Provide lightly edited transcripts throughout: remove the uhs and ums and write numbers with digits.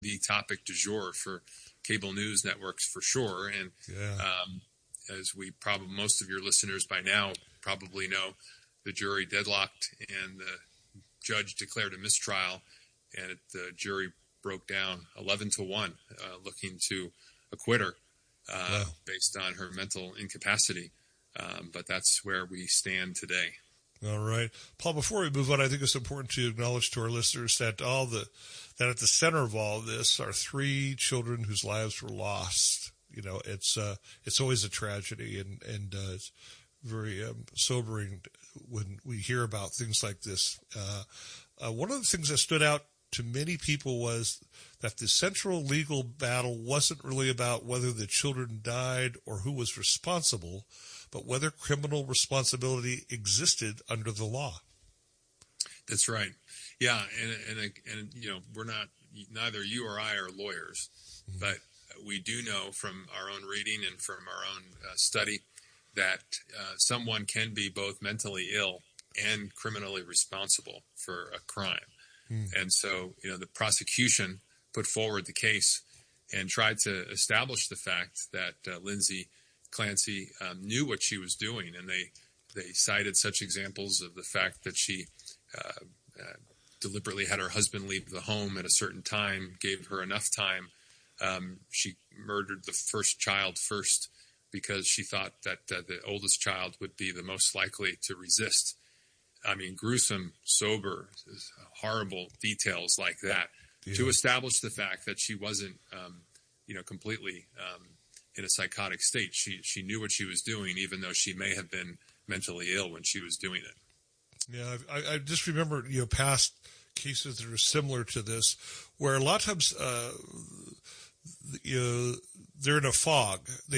the topic du jour for cable news networks for sure. And as most of your listeners by now probably know, the jury deadlocked and the judge declared a mistrial, and the jury broke down 11-1, looking to acquit her based on her mental incapacity. But that's where we stand today. All right. Paul, before we move on, I think it's important to acknowledge to our listeners that that at the center of all of this are 3 children whose lives were lost. You know, it's always a tragedy, and it's very sobering when we hear about things like this. One of the things that stood out to many people was that the central legal battle wasn't really about whether the children died or who was responsible, but whether criminal responsibility existed under the law. That's right. Yeah, and you know, neither you or I are lawyers, but we do know from our own reading and from our own study that someone can be both mentally ill and criminally responsible for a crime. And so, you know, the prosecution put forward the case and tried to establish the fact that Lindsay Clancy knew what she was doing, and they cited such examples of the fact that she deliberately had her husband leave the home at a certain time, gave her enough time. She murdered the first child first because she thought that the oldest child would be the most likely to resist. I mean, gruesome, sober, horrible details like that to establish the fact that she wasn't, completely in a psychotic state. She knew what she was doing, even though she may have been mentally ill when she was doing it. Yeah, I just remember, past cases that are similar to this, where a lot of times, they're in a fog.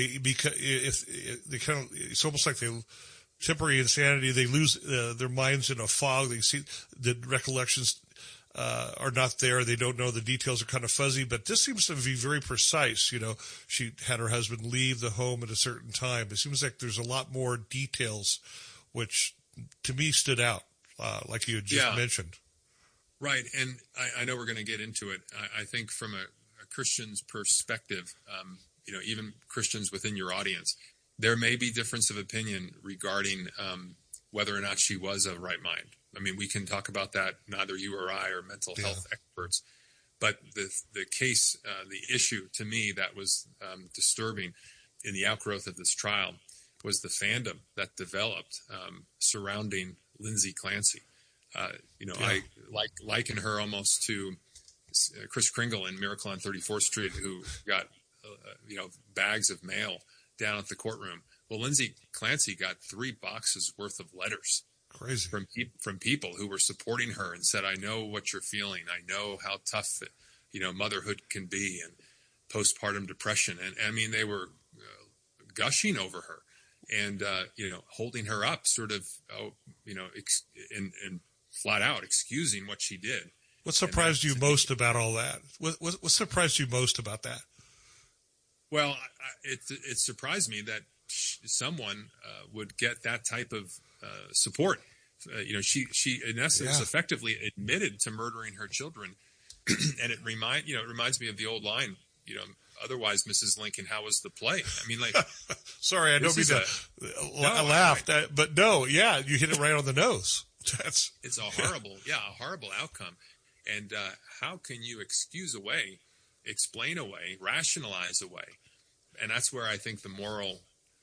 It's almost like temporary insanity. They lose their minds in a fog. They see the recollections are not there. They don't know. The details are kind of fuzzy. But this seems to be very precise. She had her husband leave the home at a certain time. It seems like there's a lot more details, which to me stood out, like you had just mentioned. Right, and I know we're going to get into it. I think from a Christian's perspective, even Christians within your audience, there may be difference of opinion regarding whether or not she was of right mind. I mean, we can talk about that. Neither you or I are mental health experts, but the case, the issue to me that was disturbing in the outgrowth of this trial was the fandom that developed surrounding Lindsay Clancy. I liken her almost to Kris Kringle in Miracle on 34th Street, who got bags of mail down at the courtroom. Well, Lindsay Clancy got 3 boxes worth of letters. Crazy. From people who were supporting her and said, "I know what you're feeling. I know how tough motherhood can be, and postpartum depression." And I mean, they were gushing over her and holding her up, sort of and flat out excusing what she did. What surprised you most about all that? What surprised you most about that? Well, it surprised me that someone would get that type of support. She in essence effectively admitted to murdering her children, and it reminds me of the old line. Otherwise, Mrs. Lincoln, how was the play? I mean, like, sorry, I don't mean to laugh, but no, you hit it right on the nose. It's a horrible outcome. And how can you excuse away, explain away, rationalize away? And that's where I think the moral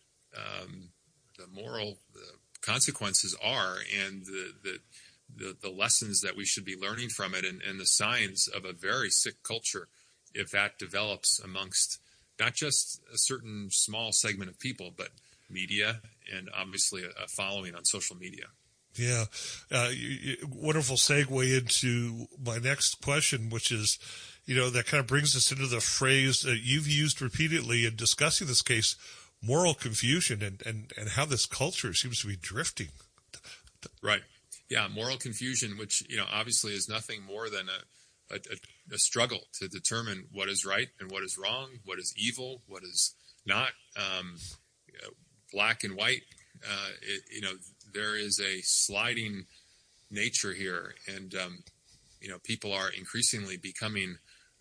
consequences are, and the lessons that we should be learning from it, and the signs of a very sick culture if that develops amongst not just a certain small segment of people, but media and obviously a following on social media. Yeah. Wonderful segue into my next question, which is, that kind of brings us into the phrase that you've used repeatedly in discussing this case, moral confusion, and how this culture seems to be drifting. Right. Yeah. Moral confusion, which, obviously is nothing more than a struggle to determine what is right and what is wrong, what is evil, what is not, black and white. There is a sliding nature here, and people are increasingly becoming